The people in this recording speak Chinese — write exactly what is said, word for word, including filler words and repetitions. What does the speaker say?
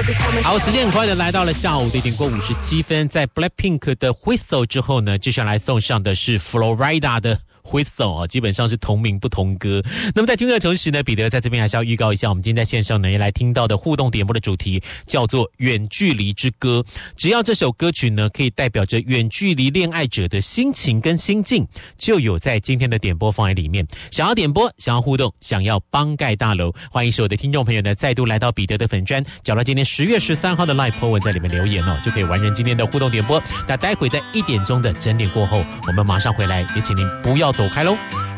好，时间很快的来到了下午的一点过五十七分，在 Blackpink 的 Whistle 之后呢，接下来送上的是 Florida 的Whistle 啊，基本上是同名不同歌。那么在听歌的同时呢，彼得在这边还是要预告一下，我们今天在线上呢要来听到的互动点播的主题叫做远距离之歌。只要这首歌曲呢可以代表着远距离恋爱者的心情跟心境，就有在今天的点播范围里面。想要点播，想要互动，想要帮盖大楼，欢迎所有的听众朋友呢再度来到彼得的粉专，找到今天十月十三号的 Live po 文，在里面留言哦，就可以完成今天的互动点播。那待会在一点钟的整点过后，我们马上回来，也请您不要走开喽。